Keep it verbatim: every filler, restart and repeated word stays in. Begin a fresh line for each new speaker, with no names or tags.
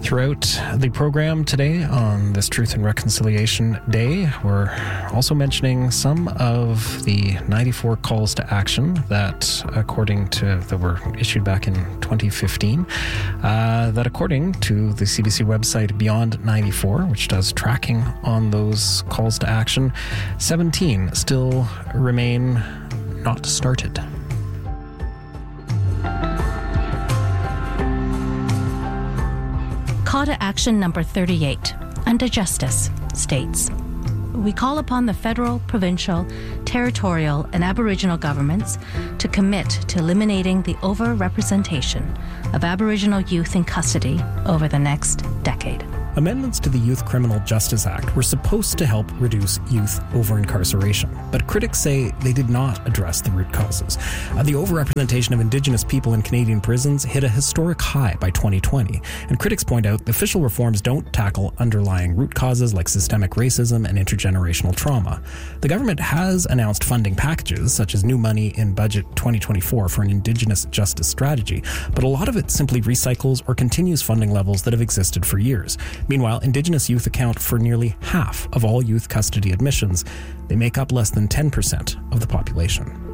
Throughout the program today on this Truth and Reconciliation Day, we're also mentioning some of the ninety-four calls to action that, according to, that were issued back in twenty fifteen, uh, that according to the C B C website Beyond ninety-four, which does tracking on those calls to action, seventeen still remain not started.
Call to action number thirty-eight, under justice, states, we call upon the federal, provincial, territorial, and Aboriginal governments to commit to eliminating the over-representation of Aboriginal youth in custody over the next decade.
Amendments to the Youth Criminal Justice Act were supposed to help reduce youth over-incarceration, but critics say they did not address the root causes. Uh, the overrepresentation of Indigenous people in Canadian prisons hit a historic high by twenty twenty, and critics point out the official reforms don't tackle underlying root causes like systemic racism and intergenerational trauma. The government has announced funding packages, such as new money in Budget twenty twenty-four for an Indigenous justice strategy, but a lot of it simply recycles or continues funding levels that have existed for years. Meanwhile, Indigenous youth account for nearly half of all youth custody admissions. They make up less than ten percent of the population.